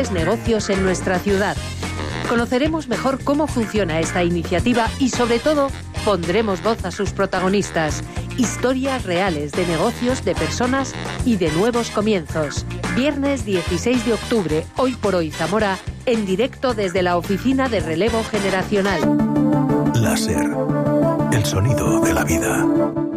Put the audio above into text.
negocios en nuestra ciudad. Conoceremos mejor cómo funciona esta iniciativa y, sobre todo, pondremos voz a sus protagonistas. Historias reales de negocios, de personas y de nuevos comienzos. Viernes 16 de octubre, Hoy por Hoy Zamora, en directo desde la Oficina de Relevo Generacional. Láser, el sonido de la vida.